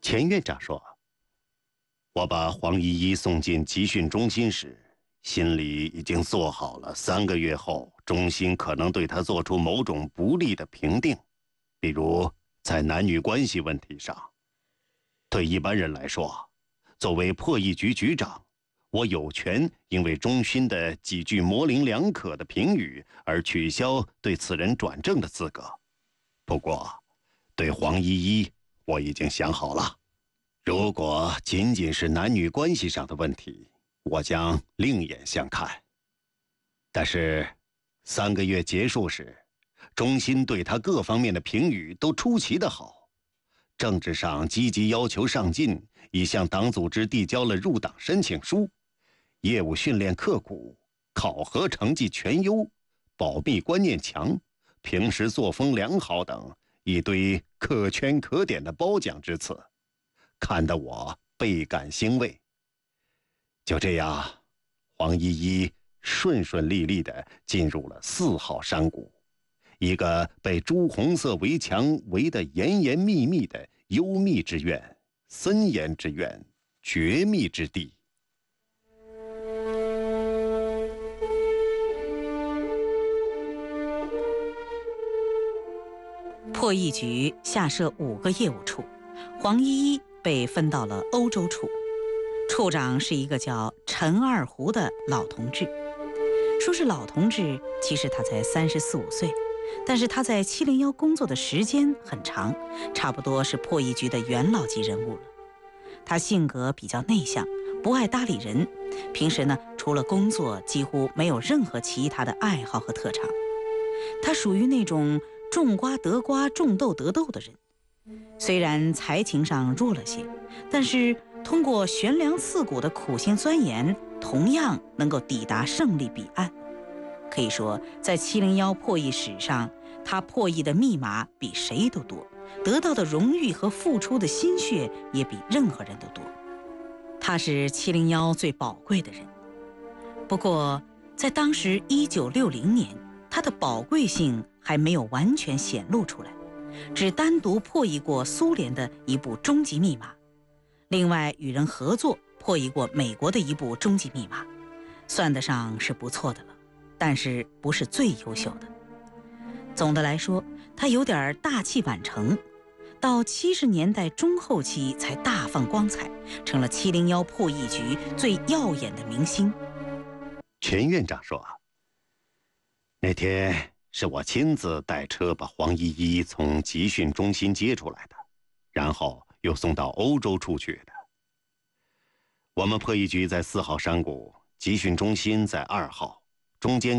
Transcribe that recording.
钱院长说：“我把黄依依送进集训中心时，心里已经做好了3个月后中心可能对她做出某种不利的评定，比如在男女关系问题上。对一般人来说，作为破译局局长，我有权因为中心的几句模棱两可的评语而取消对此人转正的资格。不过，对黄依依，我已经想好了。如果仅仅是男女关系上的问题，我将另眼相看。但是，3个月结束时，中心对他各方面的评语都出奇的好。政治上积极要求上进，已向党组织递交了入党申请书；业务训练刻苦，考核成绩全优，保密观念强，平时作风良好等一堆可圈可点的褒奖之词，看得我倍感欣慰。就这样，黄依依顺顺利利地进入了4号山谷，一个被朱红色围墙围得严严密密的幽密之院、森严之院、绝密之地。 破译局下设5个业务处，黄依依被分到了欧洲处。处长是一个叫陈二胡的老同志。说是老同志，其实他才34、5岁，但是他在701工作的时间很长，差不多是破译局的元老级人物了。他性格比较内向，不爱搭理人，平时呢，除了工作，几乎没有任何其他的爱好和特长。他属于那种种瓜得瓜，种豆得豆的人。虽然才情上弱了些，但是通过悬梁刺股的苦心钻研，同样能够抵达胜利彼岸。可以说，在701破译史上，他破译的密码比谁都多，得到的荣誉和付出的心血也比任何人都多。他是701最宝贵的人。不过，在当时1960年，他的宝贵性还没有完全显露出来，只单独破译过苏联的一部终极密码，另外与人合作破译过美国的一部终极密码，算得上是不错的了，但是不是最优秀的。总的来说，他有点大器晚成，到70年代中后期才大放光彩，成了701破译局最耀眼的明星。 钱院长说：“那天是我亲自带车把黄依依从集训中心接出来的，然后又送到欧洲处去的。我们破译局在4号山谷，集训中心在2号，中间